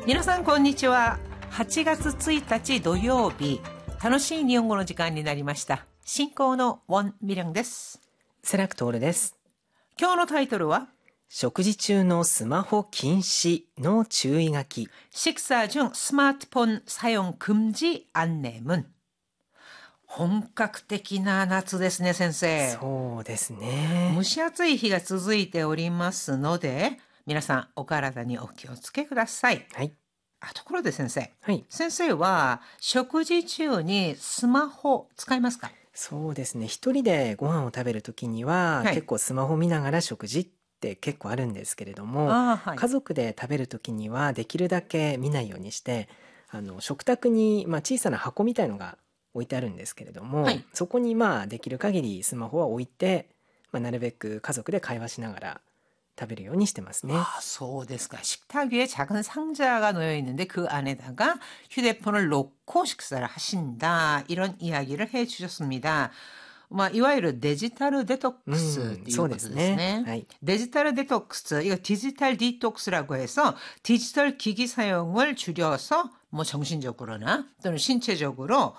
皆さんこんにちは。8月1日土曜日、楽しい日本語の時間になりました。進行のウォン・ミリョンです。 セラクトールです。 今日のタイトルは食事中のスマホ禁止の注意書き。 식사 중 스마트폰 사용 금지 안내문。 本格的な夏ですね、先生。 そうですね。 蒸し暑い日が続いておりますので、皆さんお体にお気をつけください。 はい。 ところで先生、 はい。 先生は食事中にスマホ使いますか？ そうですね。一人でご飯を食べるときには、 はい結構スマホ見ながら食事って結構あるんですけれども、 はい、 家族で食べるときにはできるだけ見ないようにして、食卓に、小さな箱みたいのが置いてあるんですけれども、 はいそこにできる限りスマホは置いて、なるべく家族で会話しながら食べるようにしてますね。 そうですか。식탁 위에 작은 상자가 놓여 있는데 그 안에다가 휴대폰을 놓고 식사를 하신다. 이런 이야기를 해 주셨습니다. いわゆるデジタルデトックスっていうことですね。 はい。 デジタルデトックス, 이거 디지털 디톡스라고 해서 디지털 기기 사용을 줄여서 정신적으로나 또는 신체적으로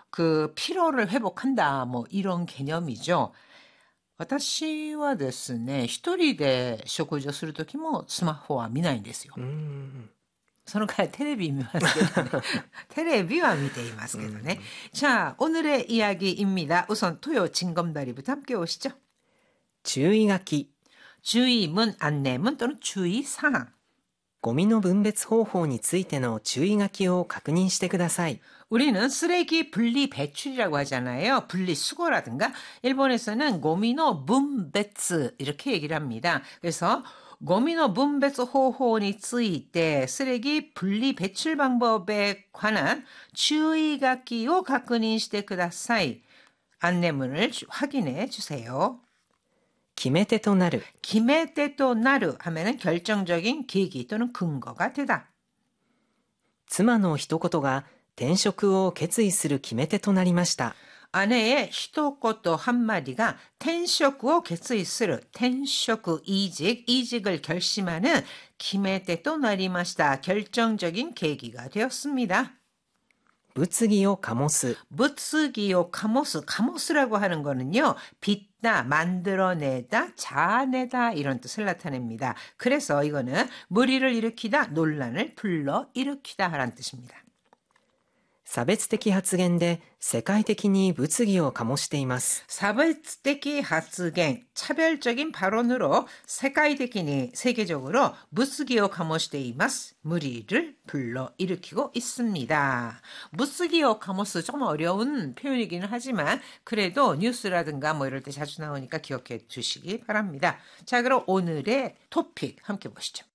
그 피로를 회복한다. 이런 개념이죠. 私はですね、一人で食事をするときもスマホは見ないんですよ。その代わりテレビ見ますけどね。テレビは見ていますけどね。자, 오늘의 이야기입니다. 우선 토요 징검다리부터 함께 오시죠. 注意書き。 주의문, 안내문 또는 주의사항. ゴミの分別方法についての注意書きを確認してください。 우리는 쓰레기 분리 배출이라고 하잖아요. 분리수거라든가 일본에서는 고미노 분배츠 이렇게 얘기를 합니다. 그래서 고미노 분배츠 호호니 쓰이때 쓰레기 분리 배출 방법에 관한 주의書きを 確認してください. 안내문을 확인해 주세요. 決め手となる. 決め手となる 하면은 결정적인 계기 또는 근거가 되다. 妻の一言が転職を決意する決め手となりました. 아내의 히토코토 한마디가 텐쇼크を 決意する, 텐쇼크 이직을 결심하는 기메테と なりました. 결정적인 계기가 되었습니다. 物議を醸す. 부츠기요 카모스. 카모스라고 하는 거는요, 빚다, 만들어내다, 자아내다 이런 뜻을 나타냅니다. 그래서 이거는 무리를 일으키다, 논란을 불러일으키다 라는 뜻입니다. 差別的発言で世界的に物議を醸しています. 사베츠테키発言, 차별적인 발언으로 세계적인 세계적으로 무스기を 醸しています. 무리를 불러일으키고 있습니다. 무스기を 醸す 좀 어려운 표현이기는 하지만 그래도 뉴스라든가 이럴 때 자주 나오니까 기억해 주시기 바랍니다. 자, 그럼 오늘의 토픽 함께 보시죠.